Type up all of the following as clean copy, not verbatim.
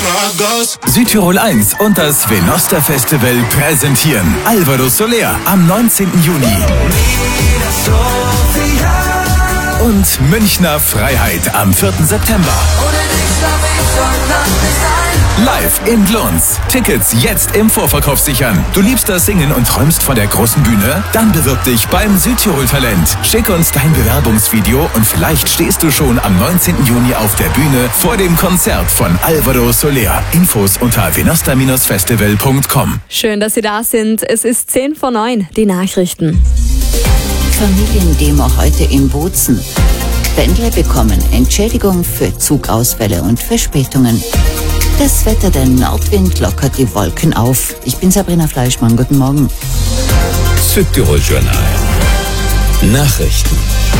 Südtirol 1 und das Venosta Festival präsentieren Álvaro Soler am 19. Juni. Und Münchner Freiheit am 4. September. Live in Glunz. Tickets jetzt im Vorverkauf sichern. Du liebst das Singen und träumst von der großen Bühne? Dann bewirb dich beim Südtirol-Talent. Schick uns dein Bewerbungsvideo und vielleicht stehst du schon am 19. Juni auf der Bühne vor dem Konzert von Álvaro Soler. Infos unter venosta-festival.com. Schön, dass Sie da sind. Es ist 10:09, die Nachrichten. Familiendemo heute in Bozen. Pendler bekommen Entschädigung für Zugausfälle und Verspätungen. Das Wetter, der Nordwind lockert die Wolken auf. Ich bin Sabrina Fleischmann, guten Morgen. Südtirol Journal. Nachrichten.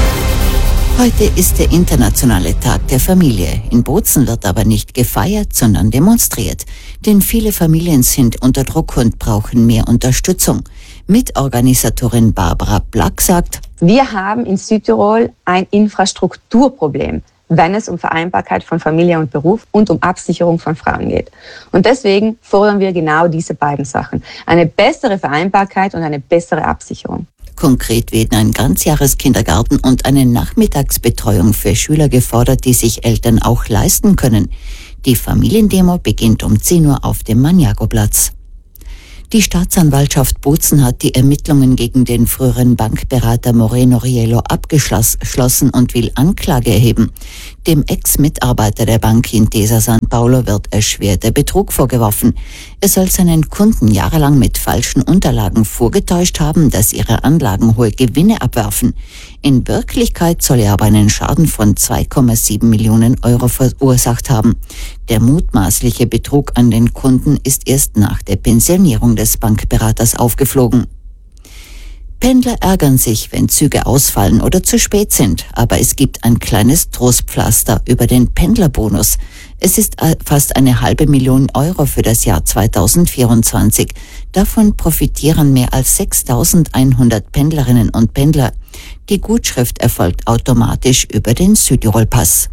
Heute ist der internationale Tag der Familie. In Bozen wird aber nicht gefeiert, sondern demonstriert. Denn viele Familien sind unter Druck und brauchen mehr Unterstützung. Mitorganisatorin Barbara Black sagt: Wir haben in Südtirol ein Infrastrukturproblem, wenn es um Vereinbarkeit von Familie und Beruf und um Absicherung von Frauen geht. Und deswegen fordern wir genau diese beiden Sachen. Eine bessere Vereinbarkeit und eine bessere Absicherung. Konkret werden ein Ganzjahreskindergarten und eine Nachmittagsbetreuung für Schüler gefordert, die sich Eltern auch leisten können. Die Familiendemo beginnt um 10 Uhr auf dem Maniago-Platz. Die Staatsanwaltschaft Bozen hat die Ermittlungen gegen den früheren Bankberater Moreno Riello abgeschlossen und will Anklage erheben. Dem Ex-Mitarbeiter der Bank Intesa San Paulo wird erschwerter Betrug vorgeworfen. Er soll seinen Kunden jahrelang mit falschen Unterlagen vorgetäuscht haben, dass ihre Anlagen hohe Gewinne abwerfen. In Wirklichkeit soll er aber einen Schaden von 2,7 Millionen Euro verursacht haben. Der mutmaßliche Betrug an den Kunden ist erst nach der Pensionierung des Bankberaters aufgeflogen. Pendler ärgern sich, wenn Züge ausfallen oder zu spät sind, aber es gibt ein kleines Trostpflaster über den Pendlerbonus. Es ist fast 500.000 Euro für das Jahr 2024. Davon profitieren mehr als 6.100 Pendlerinnen und Pendler. Die Gutschrift erfolgt automatisch über den Südtirol-Pass.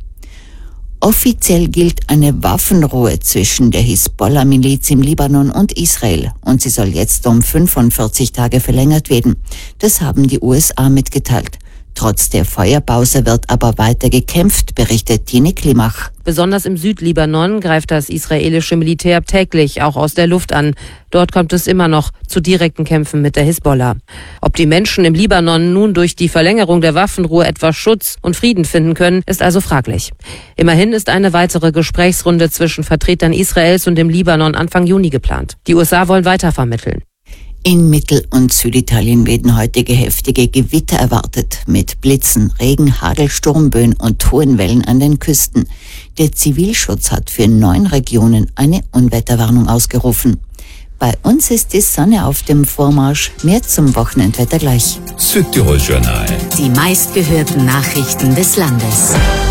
Offiziell gilt eine Waffenruhe zwischen der Hisbollah-Miliz im Libanon und Israel und sie soll jetzt um 45 Tage verlängert werden. Das haben die USA mitgeteilt. Trotz der Feuerpause wird aber weiter gekämpft, berichtet Tine Klimach. Besonders im Südlibanon greift das israelische Militär täglich auch aus der Luft an. Dort kommt es immer noch zu direkten Kämpfen mit der Hisbollah. Ob die Menschen im Libanon nun durch die Verlängerung der Waffenruhe etwas Schutz und Frieden finden können, ist also fraglich. Immerhin ist eine weitere Gesprächsrunde zwischen Vertretern Israels und dem Libanon Anfang Juni geplant. Die USA wollen weiter vermitteln. In Mittel- und Süditalien werden heute heftige Gewitter erwartet, mit Blitzen, Regen, Hagel, Sturmböen und hohen Wellen an den Küsten. Der Zivilschutz hat für 9 Regionen eine Unwetterwarnung ausgerufen. Bei uns ist die Sonne auf dem Vormarsch. Mehr zum Wochenendwetter gleich. Südtirol Journal. Die meistgehörten Nachrichten des Landes.